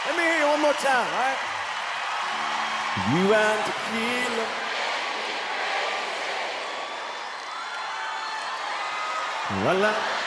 Let me hear you one more time, all right? You and tequila. La la.